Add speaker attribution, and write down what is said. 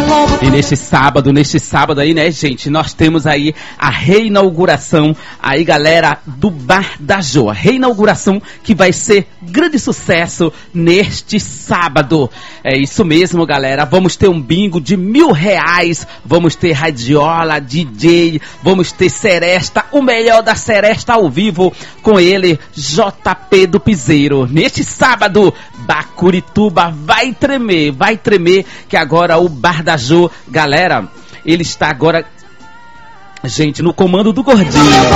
Speaker 1: E neste sábado aí, né, gente, nós temos aí a reinauguração aí, galera, do Bar da Jo. A reinauguração que vai ser grande sucesso neste sábado. É isso mesmo, galera. Vamos ter um bingo de R$1.000. Vamos ter radiola, DJ, vamos ter seresta, o melhor da seresta ao vivo com ele, JP do Piseiro. Neste sábado, Bacurituba vai tremer, que agora o Bar da Jo, galera, ele está agora, gente, no comando do Gordinho.